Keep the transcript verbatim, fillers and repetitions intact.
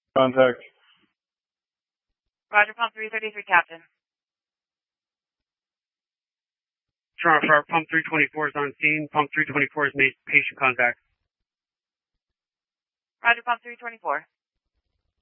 Contact. Roger, pump three thirty-three, Captain. Toronto Tower, pump three twenty-four is on scene. Pump three twenty-four has made patient contact. Roger, pump three twenty-four.